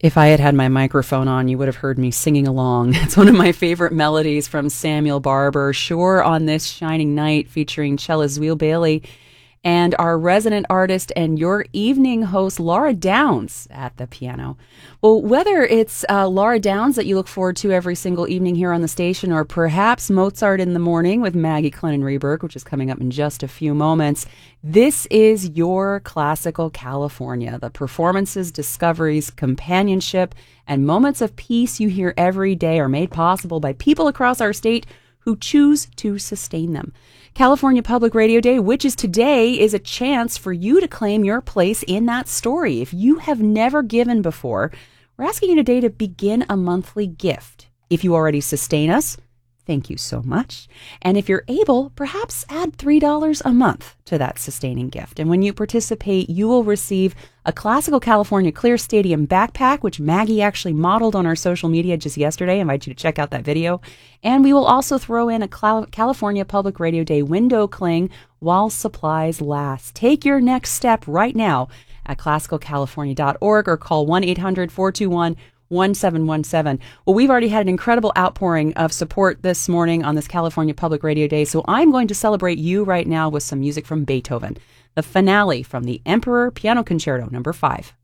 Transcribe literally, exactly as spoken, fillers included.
If I had had my microphone on, you would have heard me singing along. It's one of my favorite melodies from Samuel Barber, Sure on This Shining Night, featuring Chella Zweil Bailey and our resident artist and your evening host, Laura Downs, at the piano. Well, whether it's uh, Laura Downs that you look forward to every single evening here on the station, or perhaps Mozart in the Morning with Maggie Clennon-Reberg, which is coming up in just a few moments, this is your Classical California. The performances, discoveries, companionship, and moments of peace you hear every day are made possible by people across our state who choose to sustain them. California Public Radio Day, which is today, is a chance for you to claim your place in that story. If you have never given before, we're asking you today to begin a monthly gift. If you already sustain us, thank you so much. And if you're able, perhaps add three dollars a month to that sustaining gift. And when you participate, you will receive a Classical California Clear Stadium backpack, which Maggie actually modeled on our social media just yesterday. I invite you to check out that video. And we will also throw in a California Public Radio Day window cling while supplies last. Take your next step right now at classical california dot org or call one eight hundred, four two one, one seven one seven. Well, we've already had an incredible outpouring of support this morning on this California Public Radio Day, so I'm going to celebrate you right now with some music from Beethoven, the finale from the Emperor Piano Concerto number five.